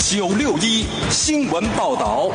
961新闻报道。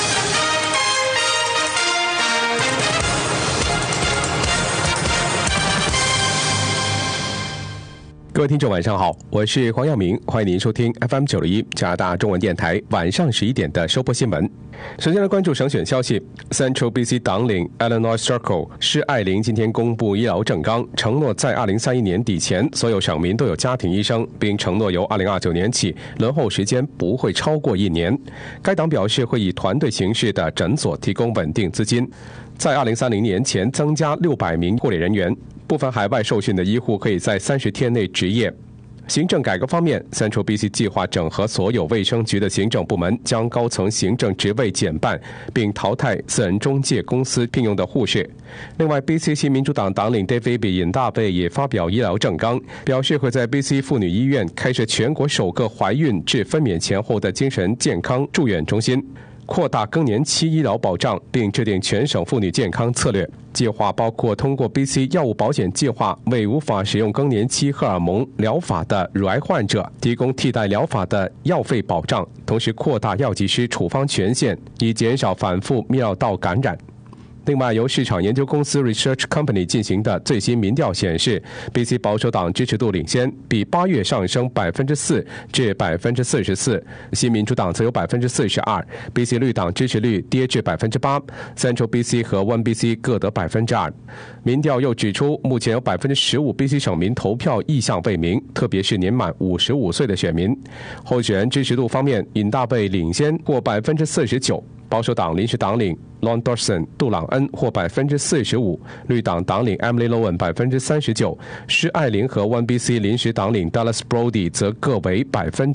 各位听众晚上好，我是黄耀明，欢迎您收听 FM961 加拿大中文电台晚上11点的收播新闻。首先来关注省选消息 ，Central BC 党领 Eleanor Sturkle 施爱玲今天公布医疗政纲，承诺在2031年底前，所有省民都有家庭医生，并承诺由2029年起，轮候时间不会超过1年。该党表示会以团队形式的诊所提供稳定资金，在2030年前增加600名护理人员。部分海外受训的医护可以在30天内执业。行政改革方面 ，Central BC 计划整合所有卫生局的行政部门，将高层行政职位减半，并淘汰私人中介公司聘用的护士。另外 ，BC 新民主党党领 David 尹大贝也发表医疗政纲，表示会在 BC 妇女医院开设全国首个怀孕至分娩前后的精神健康住院中心。扩大更年期医疗保障，并制定全省妇女健康策略计划，包括通过 BC 药物保险计划为无法使用更年期荷尔蒙疗法的乳癌患者提供替代疗法的药费保障，同时扩大药剂师处方权限，以减少反复泌尿道感染。另外，由市场研究公司 Research Company 进行的最新民调显示 ，BC 保守党支持度领先，比8月上升4%至44%，新民主党则有42%，BC 绿党支持率跌至8%，Central BC 和 One BC 各得2%。民调又指出，目前有15%BC 省民投票意向未明，特别是年满55岁的选民。候选人支持度方面，尹大贝领先获49%。保守党临时党领 Lon Dawson 杜朗恩获45%，绿党党领 Emily Lowen 39%，施爱玲和 One BC 临时党领 Dallas Brody 则各为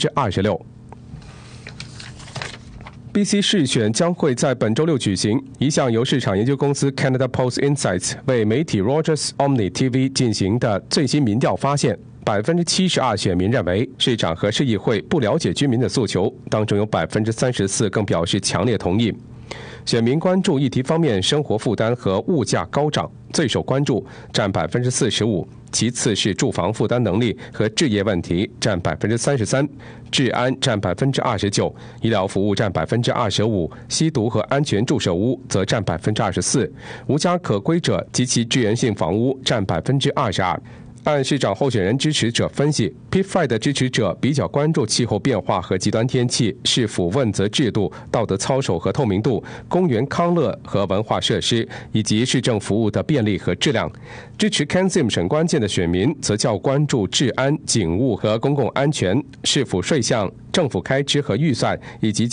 26%。BC 市选将会在本周6举行。一项由市场研究公司 Canada Post Insights 为媒体 Rogers Omni TV 进行的最新民调发现，72%选民认为市长和市议会不了解居民的诉求，当中有34%更表示强烈同意。选民关注议题方面，生活负担和物价高涨最受关注，占45%，其次是住房负担能力和置业问题，占33%，治安占29%，医疗服务占25%，吸毒和安全注射屋则占24%，无家可归者及其支援性房屋占22%。按市长候选人支持者分析 ，P5 的支持者比较关注气候变化和极端天气、市府问责制度、道德操守和透明度、公园康乐和文化设施，以及市政服务的便利和质量。支持 Kansim 省关键的选民则较关注治安、警务和公共安全、市府税项、政府开支和预算，以及